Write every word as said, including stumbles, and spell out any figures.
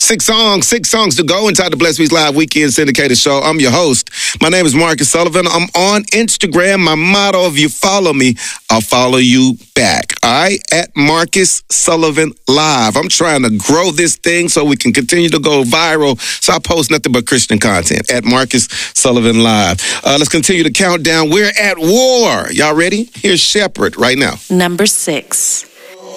Six songs, six songs to go inside the Blessed Beats Live Weekend Syndicated Show. I'm your host. My name is Marcus Sullivan. I'm on Instagram. My motto, if you follow me, I'll follow you back. All right? At Marcus Sullivan Live. I'm trying to grow this thing so we can continue to go viral. So I post nothing but Christian content at Marcus Sullivan Live. Uh, let's continue the countdown. We're at war. Y'all ready? Here's Shepherd right now. Number six.